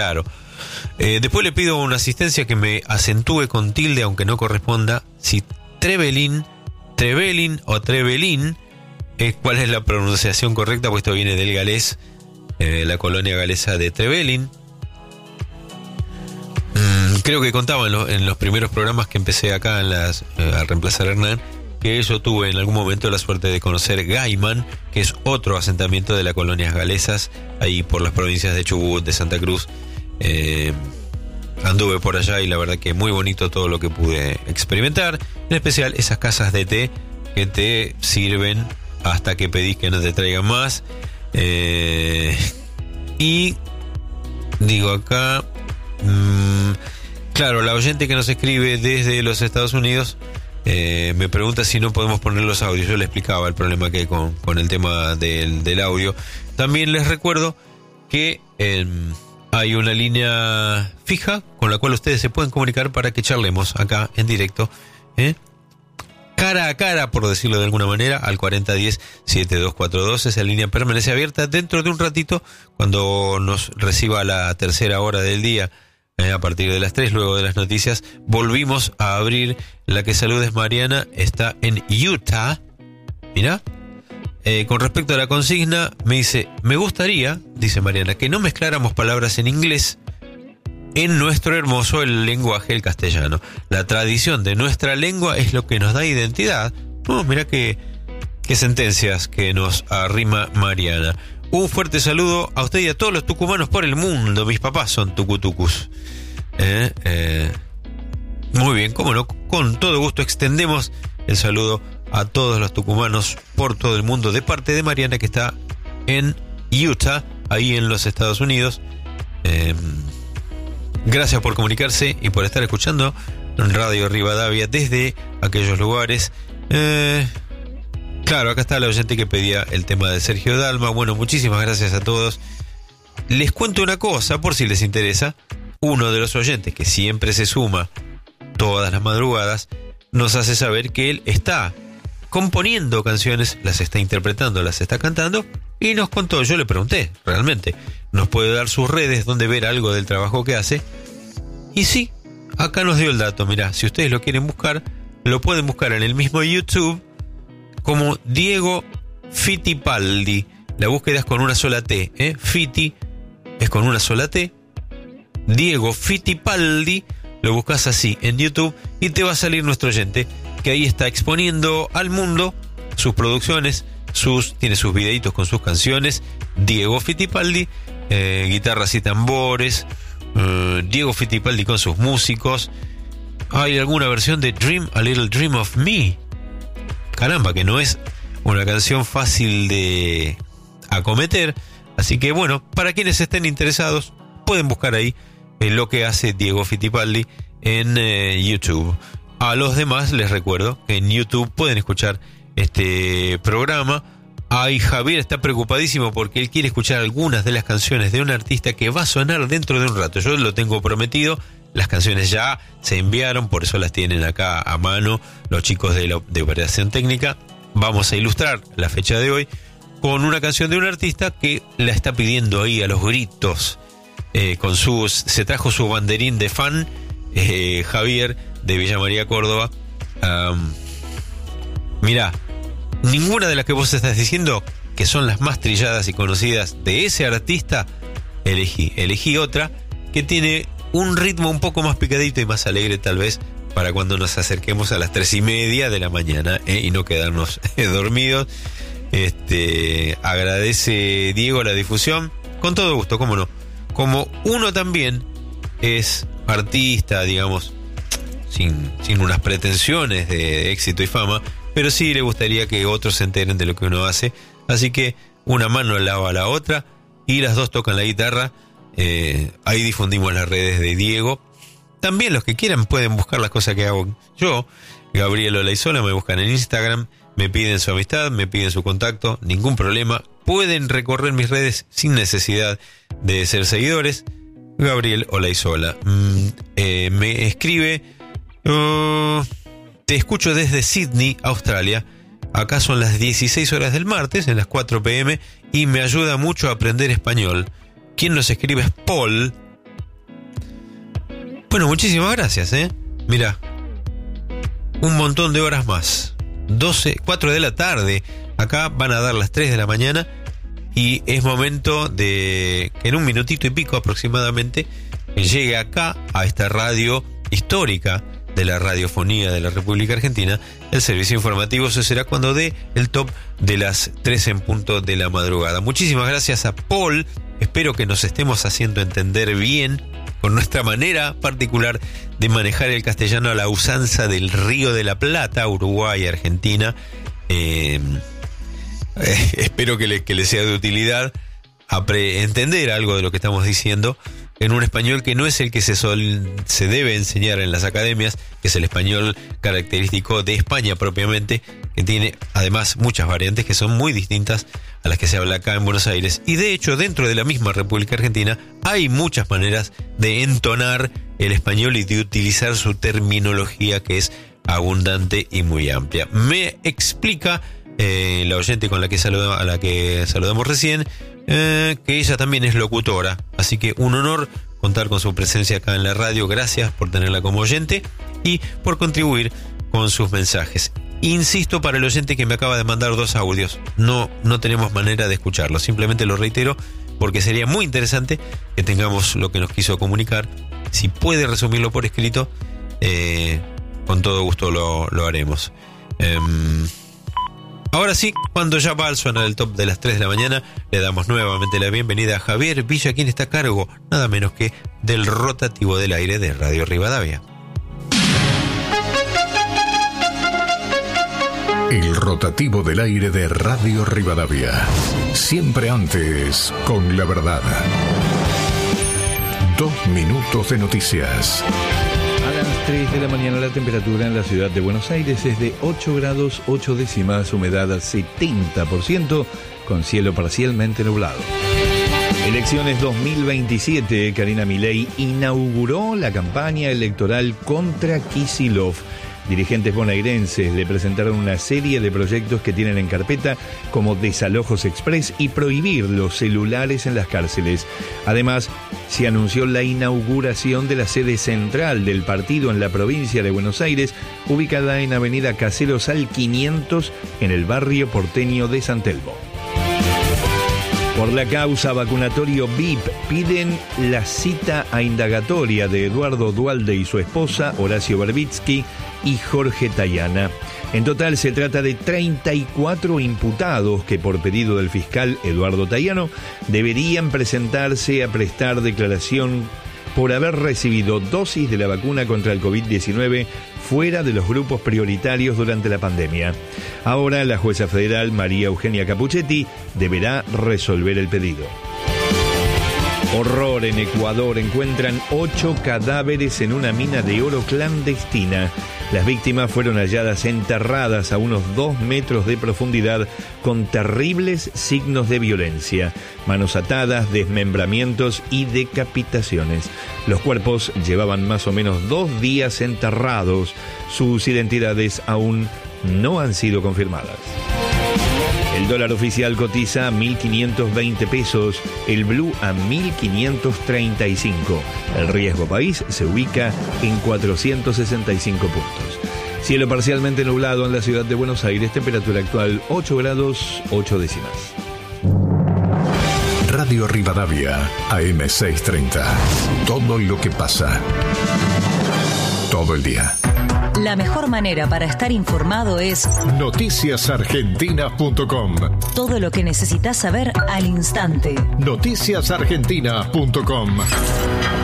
Claro. Después le pido una asistencia que me acentúe con tilde, aunque no corresponda, si Trevelin o Trevelin, cuál es la pronunciación correcta, pues esto viene del galés, la colonia galesa de Trevelin. Creo que contaba en los primeros programas que empecé acá a reemplazar a Hernán, que yo tuve en algún momento la suerte de conocer Gaiman, que es otro asentamiento de las colonias galesas, ahí por las provincias de Chubut, de Santa Cruz. Anduve por allá y la verdad que muy bonito todo lo que pude experimentar, en especial esas casas de té que te sirven hasta que pedís que no te traigan más. Y digo acá, claro, la oyente que nos escribe desde los Estados Unidos me pregunta si no podemos poner los audios. Yo le explicaba el problema que hay con el tema del audio. También les recuerdo que hay una línea fija con la cual ustedes se pueden comunicar para que charlemos acá en directo, cara a cara, por decirlo de alguna manera, al 4010-7242. Esa línea permanece abierta. Dentro de un ratito, cuando nos reciba la tercera hora del día, a partir de las 3, luego de las noticias, volvimos a abrir la que saludes Mariana. Está en Utah. Mirá. Con respecto a la consigna, me dice, me gustaría, dice Mariana, que no mezcláramos palabras en inglés en nuestro hermoso el lenguaje, el castellano. La tradición de nuestra lengua es lo que nos da identidad. Mirá qué sentencias que nos arrima Mariana. Un fuerte saludo a usted y a todos los tucumanos por el mundo. Mis papás son tucutucus. Muy bien, cómo no, con todo gusto extendemos el saludo a todos los tucumanos por todo el mundo de parte de Mariana, que está en Utah, ahí en los Estados Unidos. Gracias por comunicarse y por estar escuchando Radio Rivadavia desde aquellos lugares. Claro, acá está la oyente que pedía el tema de Sergio Dalma. Bueno, muchísimas gracias a todos. Les cuento una cosa, por si les interesa. Uno de los oyentes que siempre se suma todas las madrugadas nos hace saber que él está componiendo canciones, las está interpretando, las está cantando, y nos contó. Yo le pregunté, realmente, ¿nos puede dar sus redes donde ver algo del trabajo que hace? Y sí, acá nos dio el dato. Mirá, si ustedes lo quieren buscar, lo pueden buscar en el mismo YouTube como Diego Fittipaldi. La búsqueda es con una sola T, Fitti es con una sola T. Diego Fittipaldi, lo buscas así en YouTube y te va a salir nuestro oyente, que ahí está exponiendo al mundo sus producciones, tiene sus videitos con sus canciones. Diego Fittipaldi, guitarras y tambores. Diego Fittipaldi con sus músicos. Hay alguna versión de A Little Dream of Me. Caramba, que no es una canción fácil de acometer. Así que bueno, para quienes estén interesados, pueden buscar ahí lo que hace Diego Fittipaldi en YouTube. A los demás les recuerdo que en YouTube pueden escuchar este programa. Ay, Javier está preocupadísimo porque él quiere escuchar algunas de las canciones de un artista que va a sonar dentro de un rato. Yo lo tengo prometido. Las canciones ya se enviaron, por eso las tienen acá a mano los chicos de Operación Técnica. Vamos a ilustrar la fecha de hoy con una canción de un artista que la está pidiendo ahí a los gritos. Se trajo su banderín de fan, Javier de Villa María, Córdoba. Mirá, ninguna de las que vos estás diciendo, que son las más trilladas y conocidas de ese artista, elegí otra que tiene un ritmo un poco más picadito y más alegre, tal vez para cuando nos acerquemos a las 3:30 de la mañana, y no quedarnos dormidos. Agradece Diego la difusión, con todo gusto, cómo no. Como uno también es artista, digamos, sin unas pretensiones de éxito y fama, pero sí le gustaría que otros se enteren de lo que uno hace. Así que una mano lava a la otra y las dos tocan la guitarra. Ahí difundimos las redes de Diego. También los que quieran pueden buscar las cosas que hago yo. Gabriel Olaizola, me buscan en Instagram, me piden su amistad, me piden su contacto, ningún problema. Pueden recorrer mis redes sin necesidad de ser seguidores. Gabriel Olaizola me escribe: te escucho desde Sydney, Australia. Acá son las 16 horas del martes, en las 4 p.m. y me ayuda mucho a aprender español. Quien nos escribe es Paul. Bueno, muchísimas gracias, Mirá, un montón de horas más. 4 de la tarde. Acá van a dar las 3 de la mañana. Y es momento de que en un minutito y pico aproximadamente llegue acá, a esta radio histórica de la radiofonía de la República Argentina, el servicio informativo. Eso será cuando dé el top de las 3 en punto de la madrugada. Muchísimas gracias a Paul. Espero que nos estemos haciendo entender bien con nuestra manera particular de manejar el castellano a la usanza del Río de la Plata, Uruguay, Argentina. Espero que le sea de utilidad entender algo de lo que estamos diciendo en un español que no es el que se debe enseñar en las academias, que es el español característico de España propiamente, que tiene además muchas variantes que son muy distintas a las que se habla acá en Buenos Aires. Y de hecho, dentro de la misma República Argentina hay muchas maneras de entonar el español y de utilizar su terminología, que es abundante y muy amplia. Me explica la oyente a la que saludamos recién, que ella también es locutora, así que un honor contar con su presencia acá en la radio. Gracias por tenerla como oyente y por contribuir con sus mensajes. Insisto, para el oyente que me acaba de mandar 2 audios, no tenemos manera de escucharlos, simplemente lo reitero porque sería muy interesante que tengamos lo que nos quiso comunicar. Si puede resumirlo por escrito, con todo gusto lo haremos. Ahora sí, cuando ya va al sonar el top de las 3 de la mañana, le damos nuevamente la bienvenida a Javier Villa, quien está a cargo nada menos que del rotativo del aire de Radio Rivadavia. El rotativo del aire de Radio Rivadavia. Siempre antes con la verdad. 2 minutos de noticias. A las 3 de la mañana la temperatura en la ciudad de Buenos Aires es de 8 grados 8 décimas, humedad al 70%, con cielo parcialmente nublado. Elecciones 2027, Karina Milei inauguró la campaña electoral contra Kicillof. Dirigentes bonaerenses le presentaron una serie de proyectos que tienen en carpeta, como desalojos express y prohibir los celulares en las cárceles. Además, se anunció la inauguración de la sede central del partido en la provincia de Buenos Aires, ubicada en Avenida Caseros al 500, en el barrio porteño de San Telmo. Por la causa vacunatorio VIP, piden la cita a indagatoria de Eduardo Duhalde y su esposa, Horacio Berbitsky, y Jorge Tayana. En total se trata de 34 imputados que, por pedido del fiscal Eduardo Tayano, deberían presentarse a prestar declaración por haber recibido dosis de la vacuna contra el COVID-19 fuera de los grupos prioritarios durante la pandemia. Ahora la jueza federal María Eugenia Capuchetti deberá resolver el pedido. Horror en Ecuador. Encuentran 8 cadáveres en una mina de oro clandestina. Las víctimas fueron halladas enterradas a unos 2 metros de profundidad con terribles signos de violencia, manos atadas, desmembramientos y decapitaciones. Los cuerpos llevaban más o menos 2 días enterrados. Sus identidades aún no han sido confirmadas. El dólar oficial cotiza a 1.520 pesos, el blue a 1.535. El riesgo país se ubica en 465 puntos. Cielo parcialmente nublado en la ciudad de Buenos Aires, temperatura actual 8 grados 8 décimas. Radio Rivadavia, AM 630. Todo lo que pasa. Todo el día. La mejor manera para estar informado es noticiasargentina.com. Todo lo que necesitas saber al instante. Noticiasargentina.com.